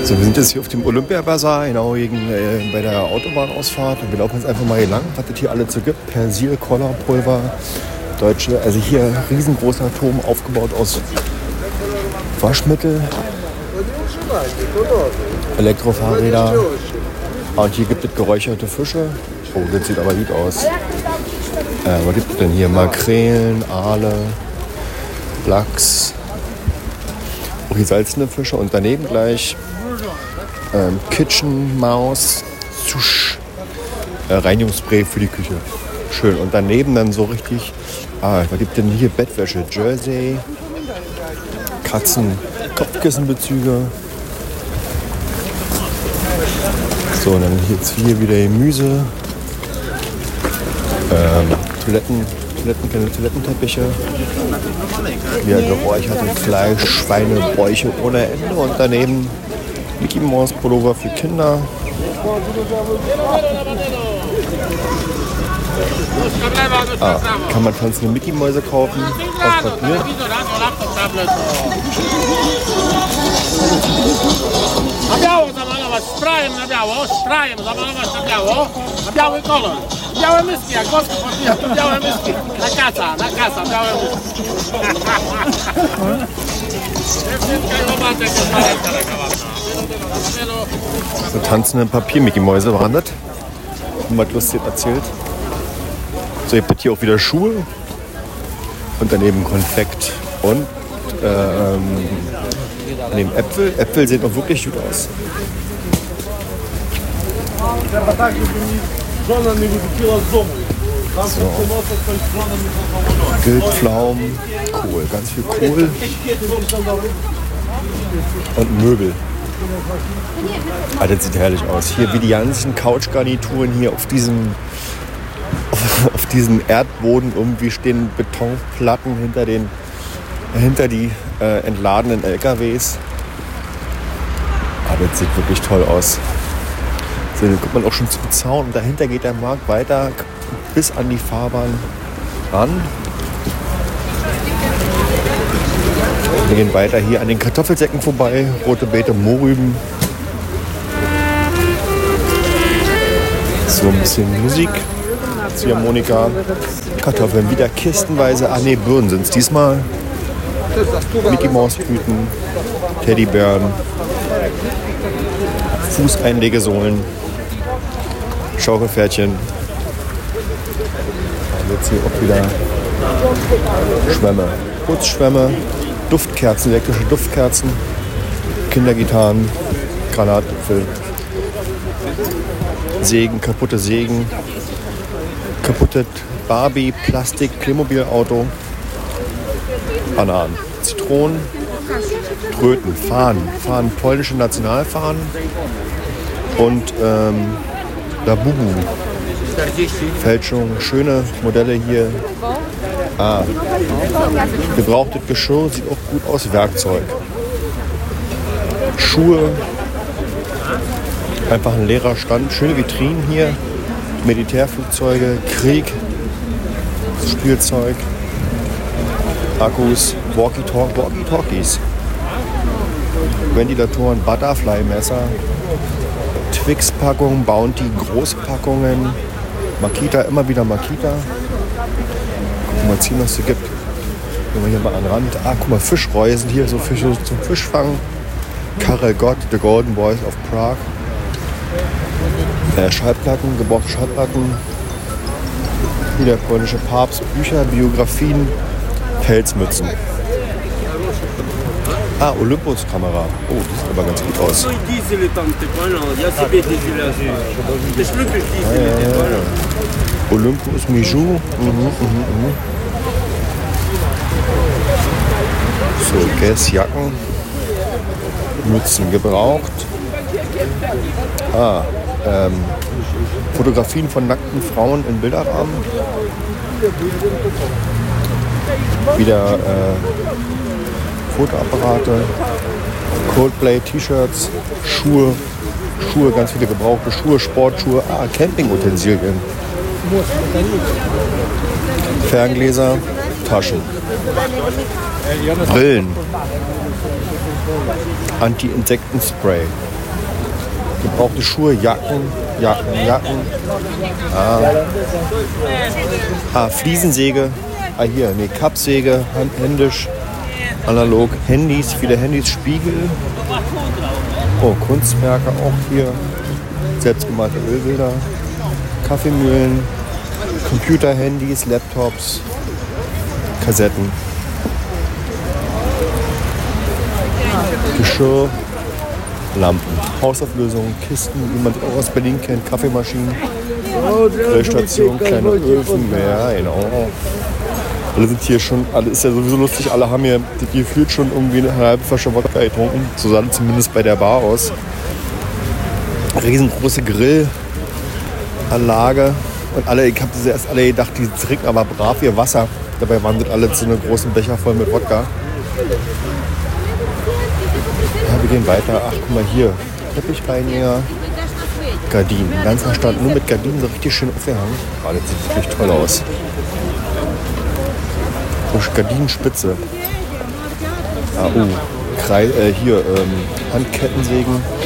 So, wir sind jetzt hier auf dem Olympia-Bazar, genau bei der Autobahnausfahrt. Und wir laufen jetzt einfach mal hier lang, was es hier alles so gibt. Persil, Colorpulver, deutsche, also hier riesengroßer Turm aufgebaut aus Waschmittel, Elektrofahrräder. Und hier gibt es geräucherte Fische. Oh, das sieht aber gut aus. Was gibt es denn hier? Makrelen, Aale, Lachs. Auch hier salzene Fische und daneben gleich Kitchen Maus, Sush, Reinigungsspray für die Küche. Schön. Und daneben dann so richtig, was gibt denn hier? Bettwäsche, Jersey, Katzen, Kopfkissenbezüge. So, und dann jetzt hier wieder Gemüse, kleine Toilettenteppiche, wieder geräuchertes Fleisch, Schweinebäuche ohne Ende und daneben Mickey Mouse Pullover für Kinder. Kann man tanzende Mickey Mäuse kaufen aus Papier. Na biało zamalować sprayem, na zamalować na biało, na biały kolor. Białe myski, jak wosko podbija, to białe myski. Na kasa, białe myski. So tanzende Papier-Mickey-Mäuse waren das. Und was lustig erzählt. So, ihr habt hier auch wieder Schuhe. Und daneben Konfekt. Und neben Äpfel. Äpfel sehen auch wirklich gut aus. So. Grillpflaumen, Kohl, ganz viel Kohl und Möbel. Das sieht herrlich aus. Hier wie die ganzen Couchgarnituren hier auf diesem Erdboden irgendwie stehen Betonplatten hinter die entladenen LKWs. Das sieht wirklich toll aus. So, dann kommt man auch schon zum Zaun und dahinter geht der Markt weiter bis an die Fahrbahn ran. Wir gehen weiter hier an den Kartoffelsäcken vorbei, rote Beete, Mohrrüben. So ein bisschen Musik, Ziehharmonika, Kartoffeln wieder kistenweise. Birnen sind es diesmal. Mickey Maus Tüten, Teddybären, Fußeinlegesohlen, Schaukelpferdchen. Jetzt hier auch wieder Schwämme, Putzschwämme, Duftkerzen, elektrische Duftkerzen, Kindergitarren, Granatäpfel, Sägen, kaputte Barbie, Plastik, Playmobil-Auto, Bananen, Zitronen, Tröten, Fahnen, polnische Nationalfahnen und Labubu. Fälschung, schöne Modelle hier. Gebrauchtes Geschirr, sieht auch gut aus, Werkzeug. Schuhe, einfach ein leerer Stand, schöne Vitrinen hier, Militärflugzeuge, Krieg, Spielzeug, Akkus, Walkie-Talkies, Ventilatoren, Butterfly-Messer, Twix-Packungen, Bounty, Großpackungen, Makita, immer wieder Makita. Gucken wir mal ziehen, was es hier gibt. Gehen wir hier mal an den Rand. Guck mal, Fischreusen hier, so Fische zum Fischfangen. Karel Gott, The Golden Boys of Prague. Schallplatten, gebrauchte Schallplatten. Wieder polnische Papst, Bücher, Biografien, Pelzmützen. Olympus-Kamera. Oh, die sieht aber ganz gut aus. Olympus Mijou. So, Guess-Jacken. Mützen gebraucht. Fotografien von nackten Frauen in Bilderrahmen. Wieder Fotoapparate, Coldplay, T-Shirts, Schuhe, ganz viele gebrauchte Schuhe, Sportschuhe, Campingutensilien, Ferngläser, Taschen, Brillen, Anti-Insektenspray, Gebrauchte Schuhe, Jacken. Fliesensäge. Hier, Kappsäge, händisch, analog. Handys, viele Handys, Spiegel. Oh, Kunstwerke auch hier. Selbstgemalte Ölbilder. Kaffeemühlen. Computer, Handys, Laptops. Kassetten. Geschirr. Lampen, Hausauflösungen, Kisten, wie man es auch aus Berlin kennt, Kaffeemaschinen, Grillstation, kleine Öfen, ja, genau. Alle sind hier schon, alle ist ja sowieso lustig, alle haben hier gefühlt schon irgendwie eine halbe Flasche Wodka getrunken, so sah es zumindest bei der Bar aus. Riesengroße Grillanlage und alle, ich habe erst alle gedacht, die trinken aber brav ihr Wasser. Dabei waren das alle zu einem großen Becher voll mit Wodka. Ja, wir gehen weiter. Ach, guck mal hier. Teppichreiniger. Gardinen. Den ganzen Stand nur mit Gardinen, so richtig schön aufgehangen. Oh, das sieht wirklich toll aus. Gardinenspitze. Handkettensägen.